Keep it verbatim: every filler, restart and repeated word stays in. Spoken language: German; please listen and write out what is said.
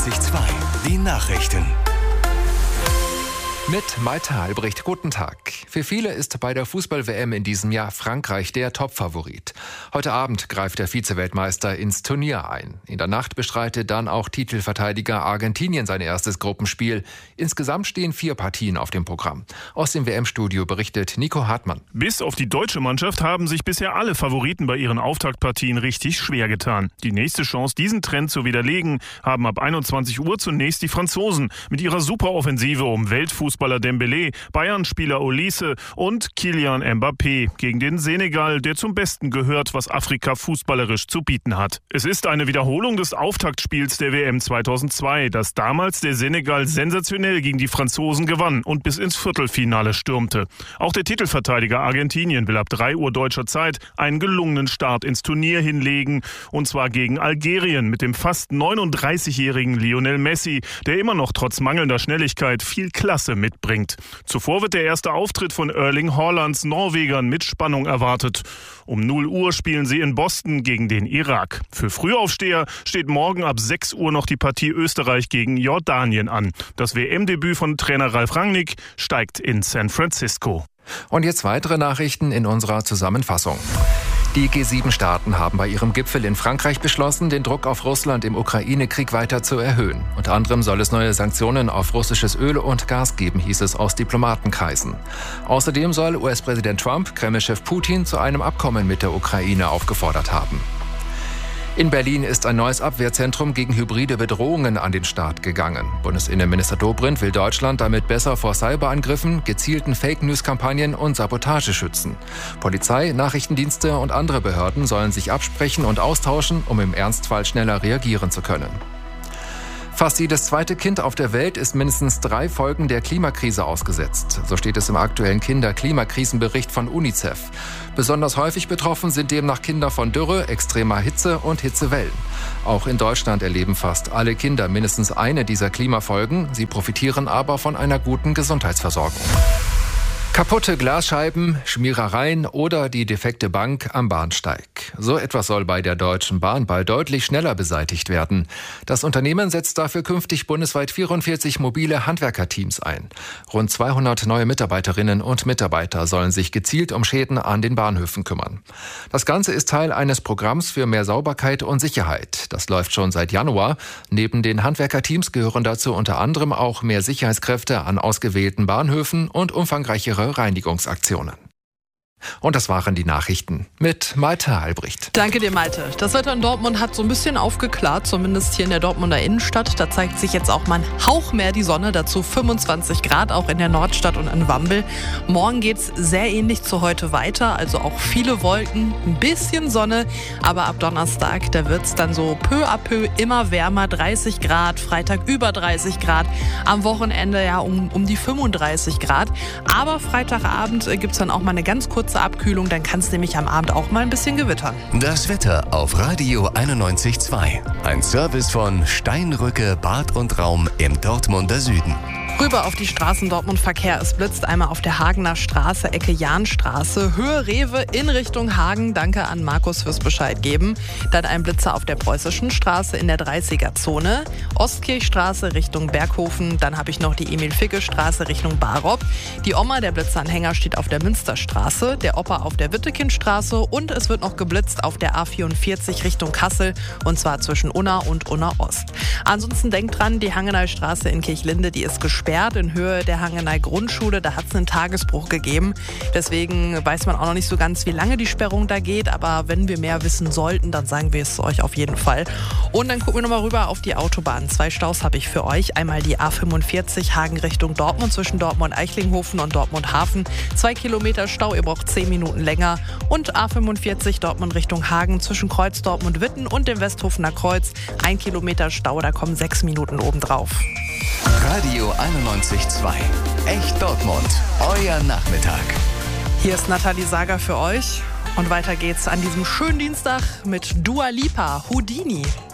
einundneunzig Komma zwei. Die Nachrichten. Mit Malte Albrecht, guten Tag. Für viele ist bei der Fußball-W M in diesem Jahr Frankreich der Topfavorit. Heute Abend greift der Vize-Weltmeister ins Turnier ein. In der Nacht bestreitet dann auch Titelverteidiger Argentinien sein erstes Gruppenspiel. Insgesamt stehen vier Partien auf dem Programm. Aus dem W M-Studio berichtet Nico Hartmann. Bis auf die deutsche Mannschaft haben sich bisher alle Favoriten bei ihren Auftaktpartien richtig schwer getan. Die nächste Chance, diesen Trend zu widerlegen, haben ab einundzwanzig Uhr zunächst die Franzosen mit ihrer Superoffensive um Weltfußballer Dembélé, Bayern-Spieler Olise und Kylian Mbappé gegen den Senegal, der zum Besten gehört, was Afrika fußballerisch zu bieten hat. Es ist eine Wiederholung des Auftaktspiels der W M zweitausendzwei, das damals der Senegal sensationell gegen die Franzosen gewann und bis ins Viertelfinale stürmte. Auch der Titelverteidiger Argentinien will ab drei Uhr deutscher Zeit einen gelungenen Start ins Turnier hinlegen, und zwar gegen Algerien mit dem fast neununddreißigjährigen Lionel Messi, der immer noch trotz mangelnder Schnelligkeit viel Klasse mitbringt. Zuvor wird der erste Auftritt von Erling Haalands Norwegern mit Spannung erwartet. Um null Uhr spielen sie in Boston gegen den Irak. Für Frühaufsteher steht morgen ab sechs Uhr noch die Partie Österreich gegen Jordanien an. Das W M-Debüt von Trainer Ralf Rangnick steigt in San Francisco. Und jetzt weitere Nachrichten in unserer Zusammenfassung. Die G sieben Staaten haben bei ihrem Gipfel in Frankreich beschlossen, den Druck auf Russland im Ukraine-Krieg weiter zu erhöhen. Unter anderem soll es neue Sanktionen auf russisches Öl und Gas geben, hieß es aus Diplomatenkreisen. Außerdem soll U S-Präsident Trump Kreml-Chef Putin zu einem Abkommen mit der Ukraine aufgefordert haben. In Berlin ist ein neues Abwehrzentrum gegen hybride Bedrohungen an den Start gegangen. Bundesinnenminister Dobrindt will Deutschland damit besser vor Cyberangriffen, gezielten Fake-News-Kampagnen und Sabotage schützen. Polizei, Nachrichtendienste und andere Behörden sollen sich absprechen und austauschen, um im Ernstfall schneller reagieren zu können. Fast jedes zweite Kind auf der Welt ist mindestens drei Folgen der Klimakrise ausgesetzt. So steht es im aktuellen Kinder-Klimakrisenbericht von UNICEF. Besonders häufig betroffen sind demnach Kinder von Dürre, extremer Hitze und Hitzewellen. Auch in Deutschland erleben fast alle Kinder mindestens eine dieser Klimafolgen. Sie profitieren aber von einer guten Gesundheitsversorgung. Kaputte Glasscheiben, Schmierereien oder die defekte Bank am Bahnsteig. So etwas soll bei der Deutschen Bahn bald deutlich schneller beseitigt werden. Das Unternehmen setzt dafür künftig bundesweit vierundvierzig mobile Handwerkerteams ein. Rund zweihundert neue Mitarbeiterinnen und Mitarbeiter sollen sich gezielt um Schäden an den Bahnhöfen kümmern. Das Ganze ist Teil eines Programms für mehr Sauberkeit und Sicherheit. Das läuft schon seit Januar. Neben den Handwerkerteams gehören dazu unter anderem auch mehr Sicherheitskräfte an ausgewählten Bahnhöfen und umfangreichere Reinigungsaktionen. Und das waren die Nachrichten mit Malte Albrecht. Danke dir, Malte. Das Wetter in Dortmund hat so ein bisschen aufgeklärt, zumindest hier in der Dortmunder Innenstadt. Da zeigt sich jetzt auch mal ein Hauch mehr die Sonne, dazu fünfundzwanzig Grad, auch in der Nordstadt und in Wambel. Morgen geht's sehr ähnlich zu heute weiter, also auch viele Wolken, ein bisschen Sonne, aber ab Donnerstag, da wird's dann so peu à peu immer wärmer, dreißig Grad, Freitag über dreißig Grad, am Wochenende ja um, um die fünfunddreißig Grad. Aber Freitagabend gibt's dann auch mal eine ganz kurze Abkühlung, dann kann es nämlich am Abend auch mal ein bisschen gewittern. Das Wetter auf Radio einundneunzig Komma zwei. Ein Service von Steinrücke Bad und Raum im Dortmunder Süden. Rüber auf die Straßen Dortmund Verkehr. Es blitzt einmal auf der Hagener Straße, Ecke Jahnstraße, Höhe Rewe in Richtung Hagen. Danke an Markus fürs Bescheid geben. Dann ein Blitzer auf der Preußischen Straße in der dreißiger-Zone. Ostkirchstraße Richtung Berghofen. Dann habe ich noch die Emil-Ficke-Straße Richtung Barop. Die Oma, der Blitzanhänger, steht auf der Münsterstraße. Der Opa auf der Wittekindstraße. Und es wird noch geblitzt auf der A vierundvierzig Richtung Kassel. Und zwar zwischen Unna und Unna Ost. Ansonsten denkt dran, die Hangenei-Straße in Kirchlinde, die ist gesperrt in Höhe der Hangenei Grundschule. Da hat es einen Tagesbruch gegeben. Deswegen weiß man auch noch nicht so ganz, wie lange die Sperrung da geht. Aber wenn wir mehr wissen sollten, dann sagen wir es euch auf jeden Fall. Und dann gucken wir nochmal rüber auf die Autobahn. Zwei Staus habe ich für euch. Einmal die A fünfundvierzig Hagen Richtung Dortmund zwischen Dortmund-Eichlinghofen und Dortmund-Hafen. Zwei Kilometer Stau, ihr braucht zehn Minuten länger. Und A fünfundvierzig Dortmund Richtung Hagen zwischen Kreuz Dortmund-Witten und dem Westhofener Kreuz. Ein Kilometer Stau, da kommen sechs Minuten obendrauf. Radio einundneunzig Komma zwei. Echt Dortmund. Euer Nachmittag. Hier ist Nathalie Sager für euch. Und weiter geht's an diesem schönen Dienstag mit Dua Lipa, Houdini.